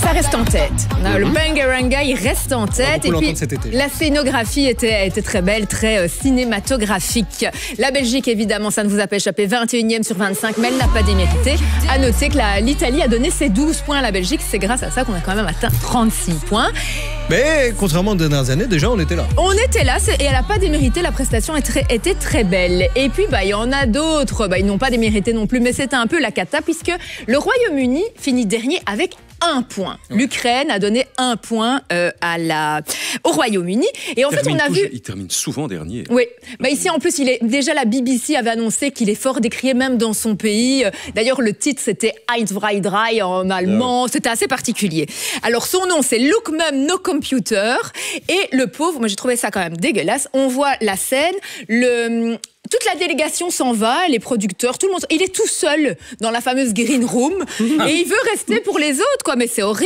Ça reste en tête. Le Bangaranga, il reste en tête. Et puis, cet été. La scénographie était très belle, très cinématographique. La Belgique, évidemment, ça ne vous a pas échappé, 21e sur 25, mais elle n'a pas démérité. À noter que l'Italie a donné ses 12 points à la Belgique. C'est grâce à ça qu'on a quand même atteint 36 points. Mais contrairement aux dernières années, déjà, on était là. On était là, et elle n'a pas démérité. La prestation était très belle. Et puis, il y en a d'autres. Ils n'ont pas démérité non plus, mais c'était un peu la cata, puisque le Royaume-Uni finit dernier avec 1 point. L'Ukraine a donné 1 point au Royaume-Uni. Et en fait, on a vu... Il termine souvent dernier. Oui. Ici, en plus, déjà la BBC avait annoncé qu'il est fort décrié même dans son pays. D'ailleurs, le titre, c'était Eins, zwei, drei en allemand. C'était assez particulier. Alors, son nom, c'est Look Mum No Computer. Et le pauvre, moi, j'ai trouvé ça quand même dégueulasse. On voit la scène, toute la délégation s'en va, les producteurs, tout le monde. Il est tout seul dans la fameuse green room et il veut rester pour les autres, quoi. Mais c'est horrible.